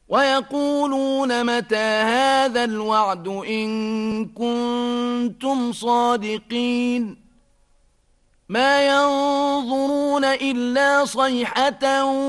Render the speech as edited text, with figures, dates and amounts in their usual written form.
ويقولون متى هذا الوعد إن كنتم صادقين ما ينظرون إلا صيحة